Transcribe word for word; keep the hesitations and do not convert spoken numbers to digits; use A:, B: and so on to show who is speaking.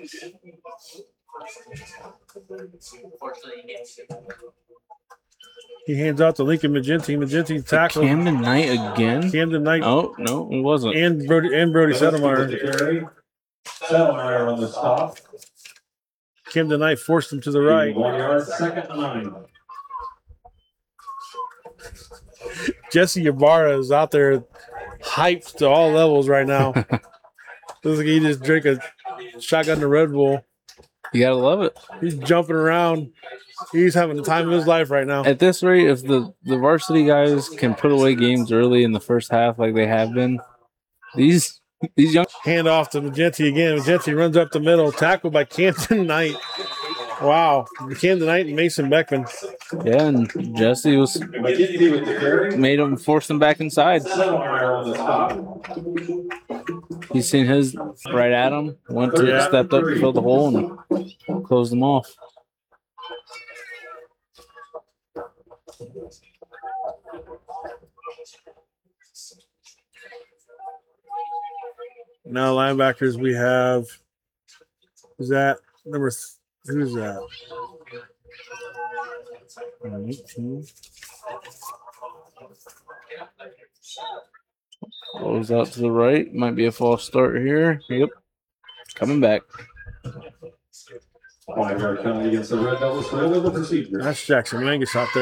A: He hands out to Lincoln Magenti. Magenti tackles.
B: Camden Knight again?
A: Camden Knight.
B: Oh, no, it wasn't.
A: And Brody and Brody Settlemeyer.
C: Settlemeyer on the stop.
A: Camden Knight forced him to the right.
C: One yard, second and nine.
A: Jesse Ybarra is out there hyped to all levels right now. Looks like he just drank a shotgun to Red Bull.
B: You gotta love it.
A: He's jumping around. He's having the time of his life right now.
B: At this rate, if the, the varsity guys can put away games early in the first half like they have been, these these young
A: hand off to Magenti again. Magenti runs up the middle, tackled by Camden Knight. Wow, Camden Knight and Mason Beckman.
B: Yeah, and Jesse was made him force them back inside. He's seen his right at him, went to
A: Yeah.
B: stepped up, filled the hole, and closed them off.
A: Now linebackers, we have who's that number? Th- who's that? eighteen.
B: Goes out to the right. Might be a false start here. Yep. Coming back.
C: Five yard penalty against the Red Devils. Red Devil procedure.
A: That's Jackson Mangus out there.